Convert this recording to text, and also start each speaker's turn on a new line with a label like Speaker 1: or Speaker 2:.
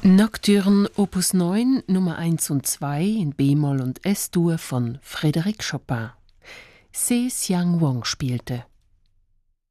Speaker 1: Nocturne Opus 9, Nummer 1 und 2 in B-Moll und S-Dur von Frédéric Chopin. Se Xiang Wang spielte.